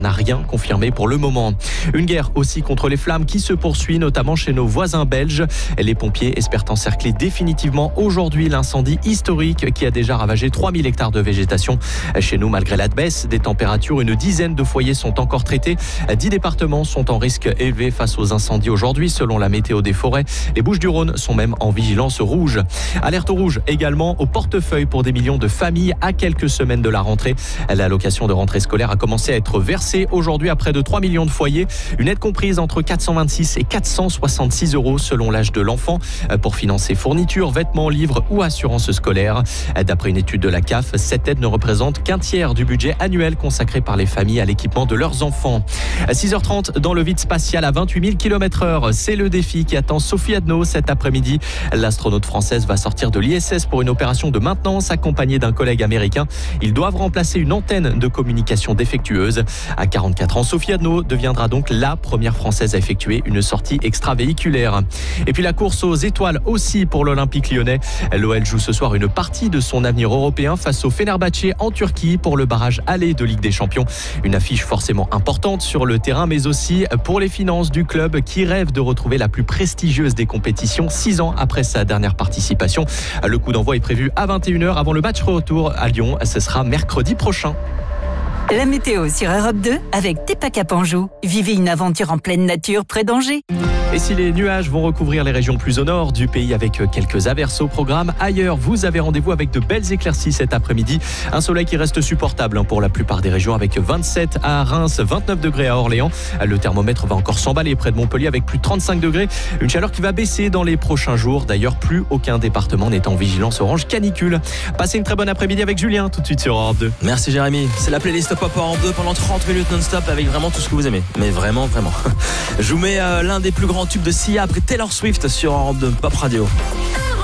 n'a rien confirmé pour le moment. Une guerre aussi contre les flammes qui se poursuit, notamment chez nos voisins belges. Les pompiers espèrent encercler définitivement aujourd'hui l'incendie historique qui a déjà ravagé 3000 hectares de végétation. Chez nous, malgré la baisse des températures, une dizaine de foyers sont encore traités. 10 départements sont en risque élevé face aux incendies aujourd'hui, selon la météo des forêts. Les Bouches-du-Rhône sont même en vigilance rouge. Alerte rouge également au portefeuille pour des millions de familles à quelques semaines de la rentrée. L'allocation de rentrée scolaire a commencé à être versée aujourd'hui à près de 3 millions de foyers. Une aide comprise entre 426 et 466 € selon l'âge de l'enfant pour financer fournitures, vêtements, livres ou assurances scolaires. D'après une étude de la CAF, cette aide ne représente qu'un tiers du budget annuel consacré par les familles à l'équipement de leurs enfants. À 6h30 dans le vide spatial à 28 000 km/h. C'est le défi qui attend Sophie Adno cet après-midi. L'astronaute française va sortir de l'ISS pour une opération de maintenance accompagnée d'un collègue américain. Ils doivent remplacer une antenne de communication défectueuse. À 44 ans, Sophie Adno deviendra donc la première Française à effectuer une sortie extravéhiculaire. Et puis la course aux étoiles aussi pour l'Olympique lyonnais. L'OL joue ce soir une partie de son avenir européen face au Fenerbahçe en Turquie pour le barrage aller de Ligue des Champions. Une affiche forcément importante sur le terrain, mais aussi pour les finances du club qui rêve de retrouver la plus prestigieuse des compétitions 6 ans après sa dernière participation. Le coup d'envoi est prévu à 21h avant le match retour à Lyon. Ce sera mercredi prochain. La météo sur Europe 2 avec Tepa-Cap Anjou. Vivez une aventure en pleine nature près d'Angers. Et si les nuages vont recouvrir les régions plus au nord du pays avec quelques averses au programme, ailleurs, vous avez rendez-vous avec de belles éclaircies cet après-midi. Un soleil qui reste supportable pour la plupart des régions avec 27 à Reims, 29 degrés à Orléans. Le thermomètre va encore s'emballer près de Montpellier avec plus de 35 degrés. Une chaleur qui va baisser dans les prochains jours. D'ailleurs, plus aucun département n'est en vigilance orange canicule. Passez une très bonne après-midi avec Julien, tout de suite sur Europe 2. Merci Jérémy. C'est la playlist Pop Europe 2 pendant 30 minutes non-stop avec vraiment tout ce que vous aimez. Mais vraiment, vraiment. Je vous mets l'un des plus grands tubes de Sia après Taylor Swift sur Europe 2 Pop Radio.